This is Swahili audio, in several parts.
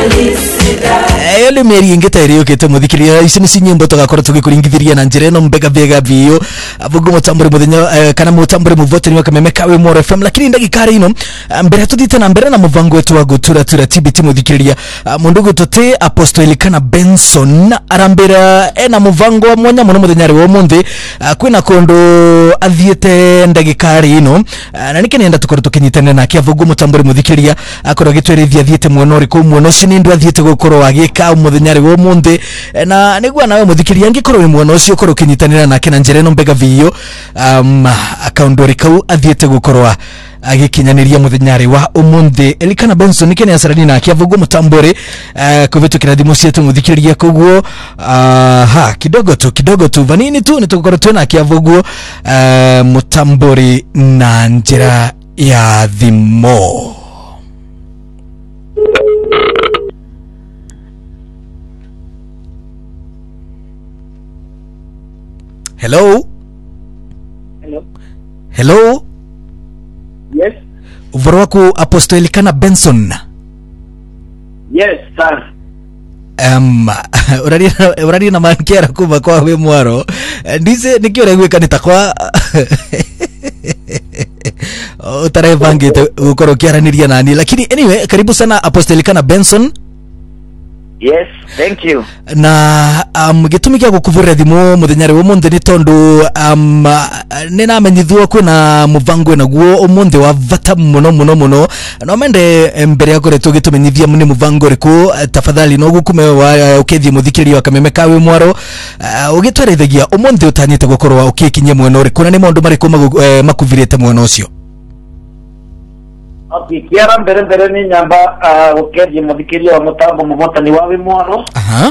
Ele meri ingeta iriyo kete muthikiria ici ni cinyimbo tugakorwo tugikuringithiria na njira ino mbega bega biyo avugo mutambure muthenya kana mutambure muvoteri wa Kameme Kawe Moro FM lakini ndagikari ino mbere tuthite na mbere na muvango wetu wa gutura TBT muthikiria mundu gutote Apostle kana Benson arambira ena muvango wa mwanya muno muthenya wa munthi kwina kondo athiete ndagikari ino na nikenenda tukorwo tukinyitana na kiavugo mutambure muthikiria akorwo gitwerithia athiete muono riku muono cini ndu athiete gukorwo agika muthenyari wo munthi na nigwa nawe muthikiria ngikorwo ni muono ucio ukorwo kinyitanira nake na njira ino mbega biyo akaundori kau athiete gukorwo agikinyaniria muthenyari wa umunthi Elikana Benson nikene asarani na kiavugo mutambore kuvitukira thimu cietu muthikiria koguo kidogo tu vanini tu nitukorwo twina kiavugo mutambore na njira ya thimo. Hello. Yes. Uvoroku Apostle Elikana Benson. Yes, sir. Urari na mankera kuma kwa we mwaro. Ndize nikio regweka nitakwa utarevangite ukoro kiaraniria nani lakini anyway karibu sana Apostle Elikana Benson. Yes, thank you. Na gitumi kya gukuvurira thimu muthenyari wo munthi ni tondu nina menyithwo kwina muvango na guo umunthi wa vata muno no mende mbere ya gore tugitumenyithia muni muvango riku tafadhali no gukume wa ukethie muthikiria wa Kameme Kawe Mwaro ugitwarithagia umunthi utanyite gukorwa ukikinyia mweno riku na ni maundu mariku makuvirite mweno ucio. Okay, kiara mbere ni nyamba ukethie muthikiria wa mutambo muvotani wa Mwaro.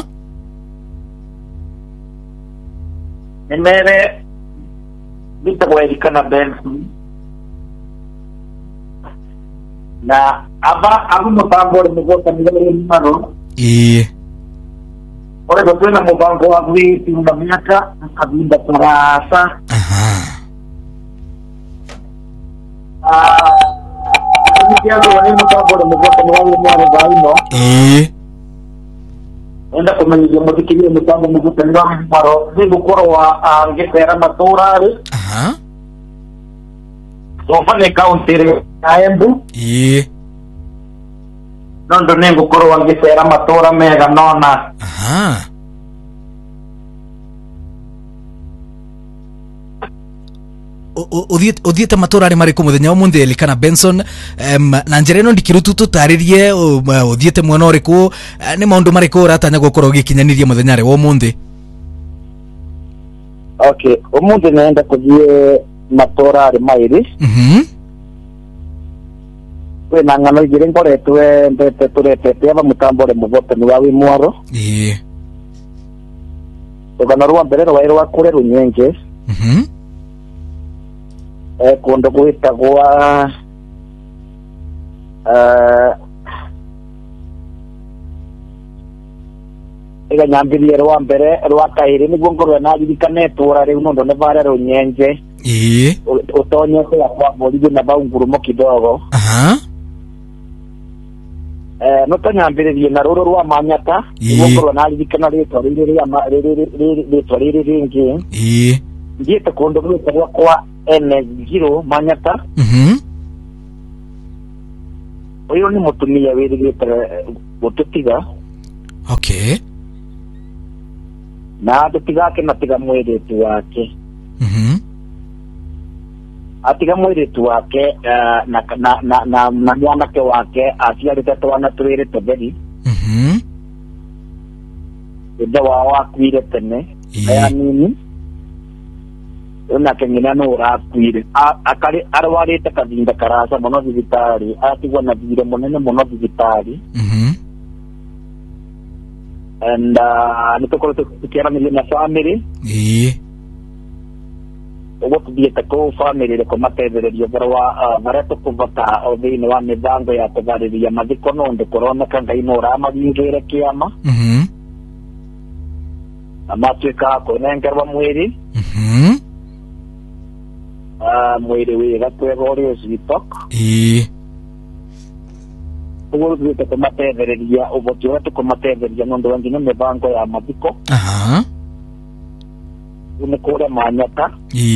Nimere bitagwa Elikana Benson na aba mutambo muvotani wa Mwaro. Ore gotwena muvango wa gwiti na miaka kabinda tarasa. Nikianza wale mutambo muvotani wa Mwaro baino. Enda kumenyithia muthikiria mutambo muvotani wa Mwaro ni gukorwa ngitera maturari. Sofane county ya Embu. Nondo nengo korwa ngitera matura mega nona. Uthiete matura ari mariku muthenya wa munthi Elikana Benson na njira ino ndikirutu tutaririe uthiete mwana uriku ni maundu mariku uratanya gukorwo gikinyaniria muthenyari wa munthi. Okay, umunthi naenda kuthie matura ari mairi. Kwina ng'ano igiri ngoretwe ndete turetete aba mutambore muvotani wa Mwaro. Rugano rwa mbere rwa kure Runyenje. Kundo gwitagwa ega nyambirie rwa mbere rwa kairi niguo ngorwe na ririkane tura riu nondo ne bare Runyenje utonye kwa borigo na baungurumo kidogo. No tanyambirie na ruru rwa Manyata niguo ngorwe na ririkana ritwa riri ringi ndiete kundo gwitagwa kwa N0 Manyata. Uyu ni mutumia wirigite gututiga. Okay. Na tutiga na tiga mwiritu wake. Atiga mwiritu wake na mwanake wake aciarite twana twiri tuberi. Inde wao akwire tene aya nini una kengina no urakwire akari arwarite kazinda karasa muno thibitari atigwa na thire munene muno thibitari. And nitokoro tukiara na family ugo tudieta ko family le komatethererio barwa bareto kuvata othini wa mithango ya kuthariria mathiko no ndi korona kanga inora mabingire kiama. Amatwika kunengerwa mwiri. Mwiri wega twega uri ucitok. tugurute kumatethereria uboti wa tukumatethereria nondu wangine mibango ya mathiko une kure manyaka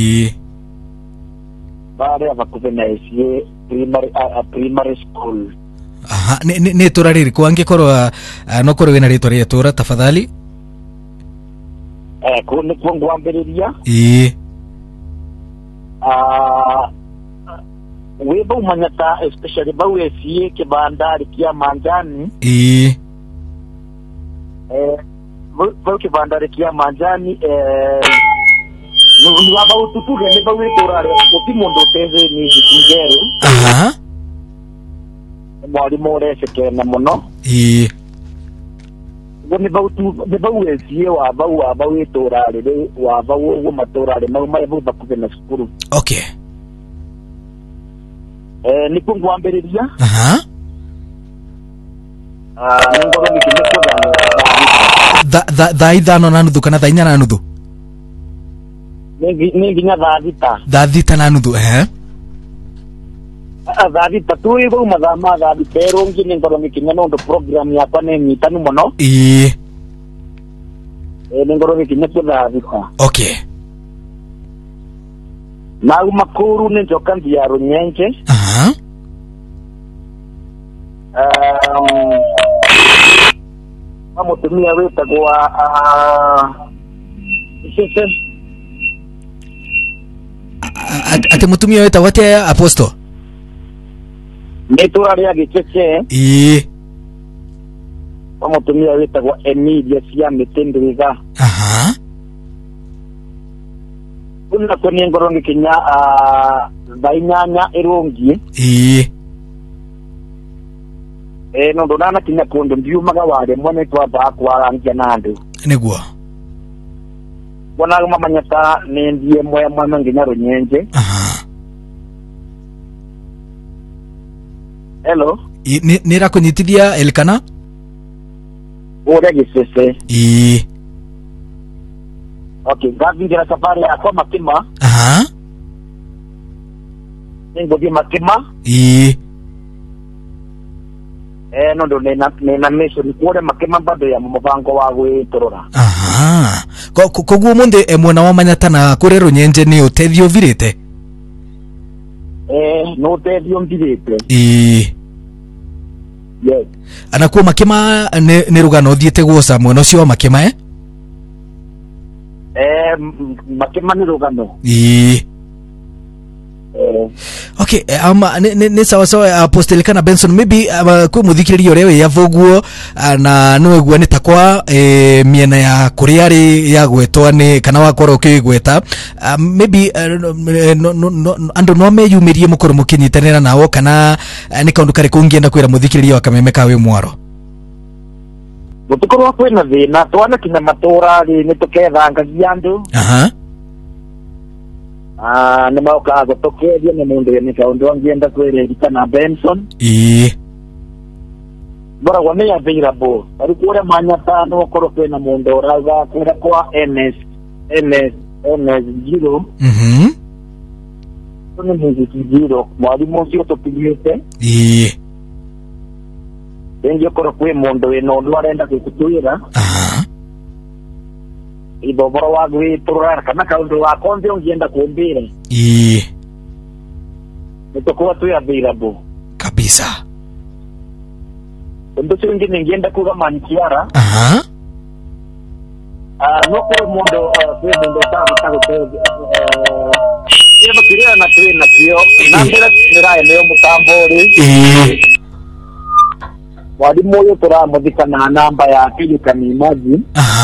bare abakuve na isi primary school ne turariri kwangikorwa no korwe wina ritwa ria tura tafadhali kune kwangwambiriria weba umanyata especially bawe sie kibandari kia manjani bawe kibandari kia manjani ni waba ututuge ne bawe torare otimondo teze ni ngero mwali more sekena mono woni bawe sie wa bawe torare wa bawe matorare na mabu bakuvena skuru okay ni kungwambiriria ngoro nikimeko da ithano na nuthu kana inya na nuthu nginya thita na nuthu thita tu ibo mathama pero ngine ngoro nikinya no program yakwa ne nyitanu muno ni ngoro nikinya thita okay na umakuru ni njoka ndia runyenje mamutumia wetagwa sese ate mutumia wetagwa ate aposto netura ria gicheche mamutumia wetagwa Emilia cia mitenderiga kuna kwenye ngoro nikinya bainyanya irungi no ndona kinya kondo ndiumaga wale mone twaba kwarangia nandu niguo bona mamanyata ni ndie mwe nginya runyenje hello nira kunyitithia Elkana ore gisese okay, gavingira safari yako makima ngogi makima no ndo nena mission kure makima bado ya mubango wa gwitorora koguo munde mwena wa manyata na kure runyenje ni utethio virite no utethio virite yes anakuwa makima ni rugano thiete guoca mwena ucio wa makima makima ni rugano okay ne sawa Apostle kana Benson maybe ku muthikiririo rewe ya voguo na no egua ni takwa miena ya kuriari ya gwetwa ni kana wakora ukigweta maybe ando no meyumirie mukoro mukinyitanira nawo kana ni kaundu kare kungienda kwira muthikiririo akameme kawe mwaro mutukorwa kwina thina twana kinya matura ri ni tukethangagia andu ni mauka gutokeria ni mundu ni kaundu angienda kwirerika na Benson bora kwa ni available ari kure manyata no korwo kwina mundu uraga kwira kwa NS 0 ni mundu 0 mwalimu sio tupigite ndio korwo kwe mundu ino ndo arenda kukutuira iboboro wa gwiturura kana kaundu wa konde ungienda kumbire nitokuwa tu available kabisa ndo cyo ngienda kuga mankiara no kwa mundu kwe mundu tago yebo kiria na twina kio na mbere niraye leo mutambori walimu yo turamuthika na namba ya Philipani Maji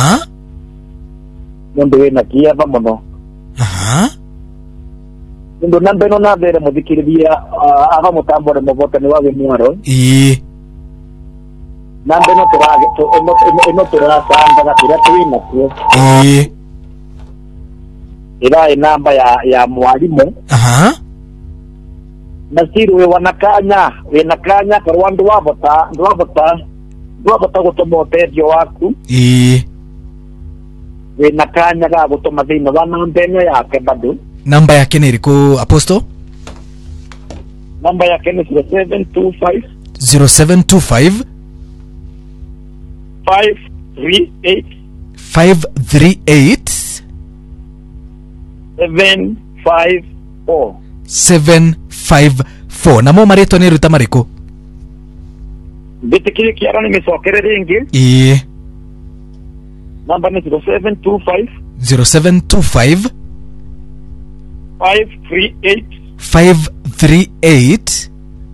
ndo wena kiaba muno ndo namba no na vere muthikiriria ava mutambore muvota ni wawe mwaro namba no turage eno turasanga gatira twina kio ira namba ya mwalimu nasiru we wanakanya karwandu wabota gutuma uteithio waku we nakanya ga gutuma thina wa namba eno yake bado namba yake ni iriku Apostle namba yake ni 0725 0725 538 538 754 754 namo marito ni ruta mariko bitikiri kiara ni misokere ringi namba ni 0725 0725 538 538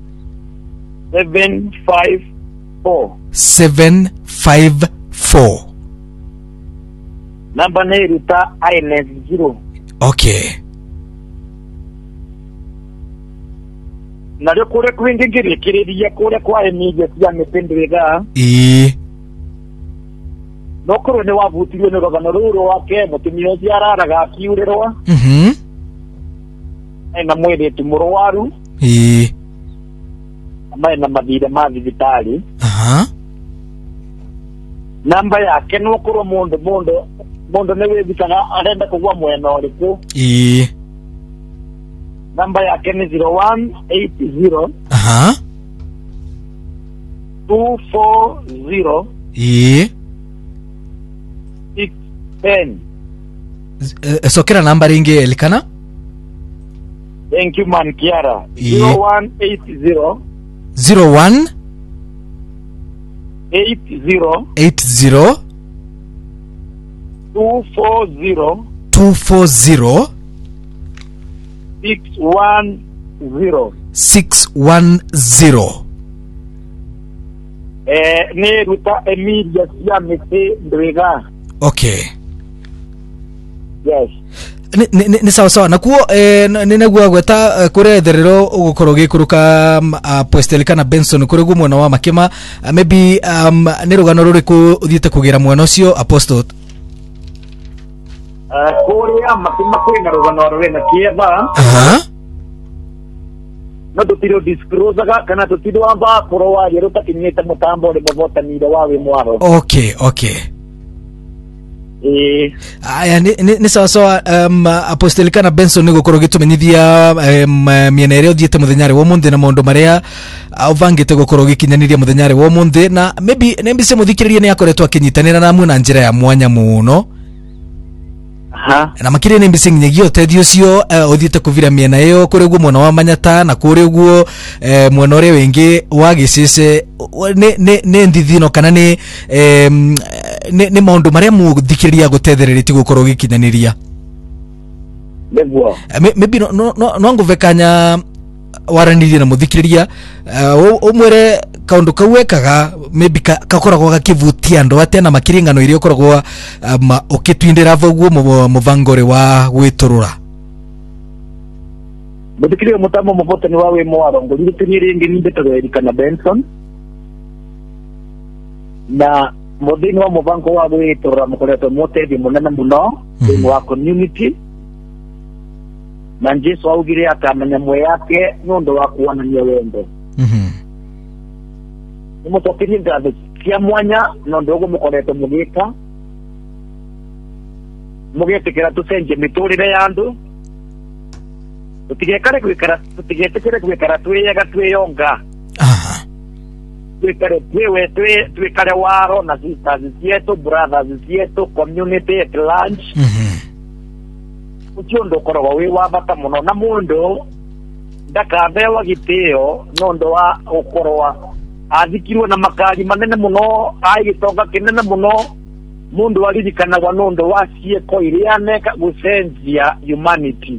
754 namba ni ruta INS 0. Okay. Nalio kure kwingingiri kiriria kure kwa emige cia mipendega no kuro ni wavutirio ni rogano ruru wake mutumio cia araraga akiurirwa na mwiri tumurwaru ambaye na mathire ma thibitari namba yake no kuro mundu ne webikaga arenda kugwa mwena uriku namba yake ni 0180 240 610 sokera namba ringi elikana. Thank you man Kiara. 0180 80 240 240 610 ne ruta Emilia Siamete Ndwega. Okay. Yes. Ni sawa na kuo ninagua gweta kuretherero ugukoro gikuruka Apostelikana Benson kuri gumwe wa makema maybe ni rugano ruriku uthiite kugira mwena ucio Apostle kuri amakema kwina rugano rwena kieba no tutiro disclose kana tutiro amba korowa yeruta kinyeta mutambo le mavota ni wawe mwaro. Okay. Aya ni sawa Apostelikana Benson ni gukoro gitumenyithia miena ire uthiite muthenyare wo munthi na maundu maria uvangite gukoro gikinyaniria muthenyare wo munthi na maybe nembise muthikiririe ni akoretwa kinyitanira namwe na njira ya mwanya muno na makire nembise nginyagio tedio cio uthiite kuvira miena iyo kuri guo mwana wa Manyata na kuri guo mwena ure wingi wa Gisese ne ndithino kana ni maundu maria muthikiriria gutetheriria gukoro gikinyaniria Legwa maybe no nguvekanya waranirie na muthikiriria umwere kaundu kawekaga maybe kakoragwo gakivutia ndo atena makiringano irio koragwo ukitwindira voguo muvangore wa gwiturura muthikiriria mutamo muvota ni wawe mwaro ngoli tinyiringi nindetaga Elikana Benson na modini wa muvango wa gwiturura mukoretwo mutethi munene muno wa community na Jesu augire akamenya mwe yake nundu wa kuonania wendo nimutokirie ngatho cia mwanya nundu uguo mukoretwo mugika mugetikira tucenjie miturire ya andu tutigetikire gwikara twiyega twiyonga twikare waro na sisters cietu brothers cietu community at large uciondo korogwo wi wa bata muno na mundu ndakabewa gitio nondo wa ukorwa athikirwo na makari manene muno aigitonga kinene muno mundu alirikanagwa nondo wa cieko iria neka gucenjia humanity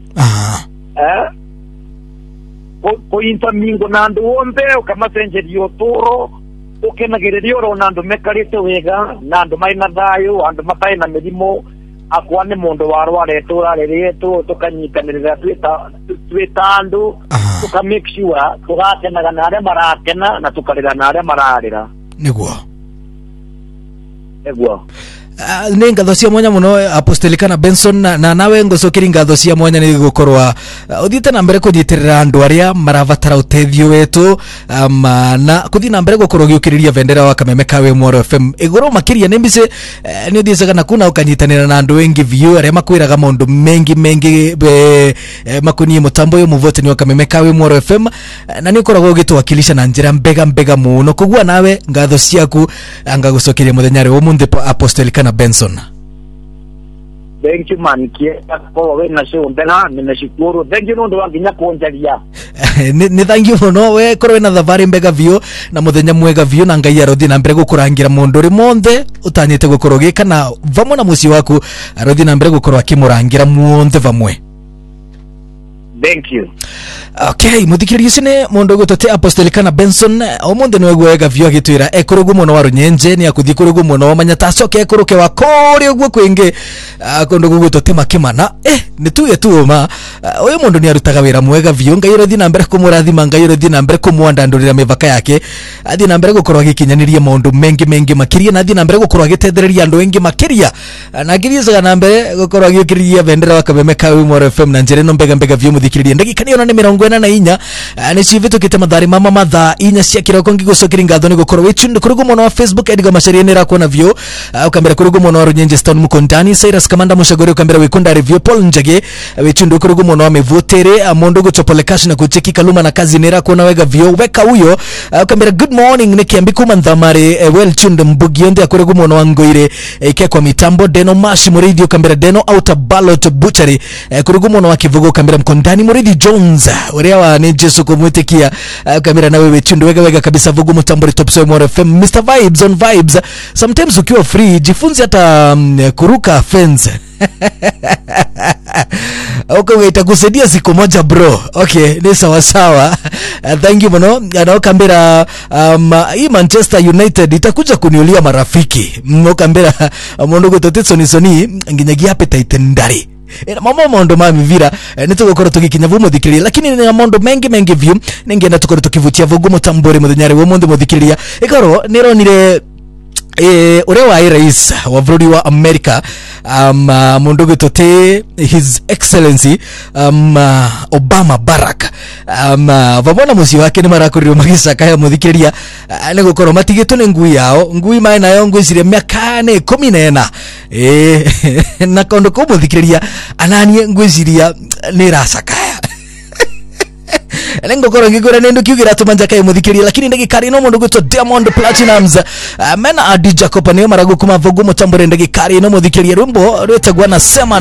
kuinta mingo na andu wombe ukamacenjeria uturo ukenagireria urona andu mekarite wega na andu maina thayu andu matai na mirimo akwa ni mundu warware turariretu tukanyitanirira twita andu tuka make sure tugakenaga na aria marakena na tukarira na aria mararira niguo ne ngatho cia mwanya muno Apostolikana Benson na nawe ngocokiri ngatho cia mwanya ni gukorwa uthite na mbere kunyitirira andu aria maravatara utethio wetu na kuthi na mbere gukorwo giukiriria vendera wa Kameme Kawe Moro FM igoro makiria nembice ni uthicaga na kuna ukanyitanira na andu wengi view aria makwiraga maundu mengi makuni mutambo yo muvotani wa Kameme Kawe Moro FM na ni ukoragwo ugitwakilisha na njira mbega muno kugua nawe ngatho ciaku anga gucokiria muthenyari wo munde Apostolikana Benson. Thank you man, kwa we na show ndena nimeshukuru. Thank you ndo wanginya kuonjalia. Ni thank you muno we korwe na thavari mbega vio na muthenya mwega vio na ngai arothi na mbere gukurangira mundu ri monthe utanyite gukorwo gikana vamwe na muci waku arothi na mbere gukorwo akimurangira munthe vamwe. Thank you. Okay, muthikiririe cine mundu gutote Apostolikana Benson omunde niwe gwega vyo agitwira ekurugu muno wa Runyenje ni akuthi kurugu muno wa Manyatacoke ekuruke wa kori ogwo kwingi kundu gutote makimana nituye tuuma uyu mundu ni arutaga wira mwega vyo ngai rothi na mbere kumurathima ngai rothi na mbere kumwanda ndurira mivaka yake athi na mbere gukorwa gikinyaniria maundu mengi makiria na athi na mbere gukorwa gitetheriria andu wengi makiria na ngirizaga na mbere gukorwa gikiriria vendera wa Kameme Kawe Moro FM na njere no mbega vyo muthikiririe ndagika ni ona ni 44 ni civitu kite mathari mama matha inya cia kiroko ngigocokiri ngatho ni gukorwo wicunde kurugu muno wa Facebook Edgar Macharia ni rakuona vyo ukambera kurugu muno wa Runyenje Stone Mukondani Cyrus Kamanda Mushagori ukambera wikunda review Paul Njage wicunde kurugu muno wa Mevotere Mondo Guchopole Cash na kucheki Kaluma na kazi ni rakuona wega vyo weka huyo ukambera good morning ni kiambi kuma Ndhamare well chunde Mbugionde kurugu muno wa Ngoire ike kwa mitambo Deno Mashi Murithi ukambera Deno Outer Ballot Butchery kurugu muno wa Kivugo ukambera Mkondani Murithi Jones uria wa ni Jesu kumwitikia kamera na wewe chundu wega kabisa vugu mutambori Top Soy Moro FM Mr Vibes on Vibes sometimes ukiwa free jifunze hata kuruka fence okay itakusaidia siku moja bro. Okay ni sawa thank you mno na ukambera hii Manchester United itakuja kuniulia marafiki ukambera mundu gutotetso soni nginyagia appetite ndari mama mondo mami vira nitugokora tugikinya vumo thikiriria lakini ni mondo mengi view ningenda tukora tukivutia vugu mutambori muthenyari wo mundu muthikiriria ikoro nironire ure wa rais wa bururi wa America mundu gutote his excellency Obama Barack vamona muci wake ni marakoriro magisaka ya muthikiriria ni gukorwo matigitwo ni ngui yao ngui mai nayo ngui cire miaka ni 14 na kondo ko muthikiriria ananie ngui ciria ni rasakaya lengo koro ngigora nendo kiugira tumanja kai muthikiria lakini ndagikari no mundu gutwa Diamond Platinumz mena adi Jacob ne marago kuma vogu mutambore ndagikari no muthikiria rumbo rwetagwa na sema